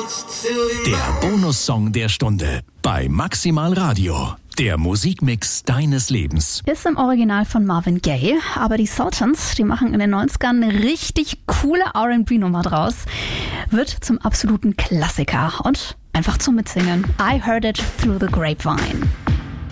Der Bonussong der Stunde bei Maximal Radio. Der Musikmix deines Lebens. Ist im Original von Marvin Gaye, aber die Sultans, die machen in den 90ern eine richtig coole R&B-Nummer draus. Wird zum absoluten Klassiker und einfach zum Mitsingen. I Heard It Through the Grapevine.